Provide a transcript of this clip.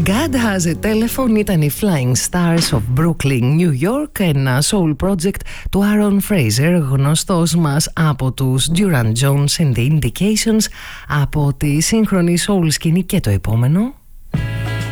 God Has a Telephone ήταν οι Flying Stars of Brooklyn, New York, ένα soul project του Aaron Fraser, γνωστός μας από τους Duran Jones and the Indications, από τη σύγχρονη soul σκηνή και το επόμενο.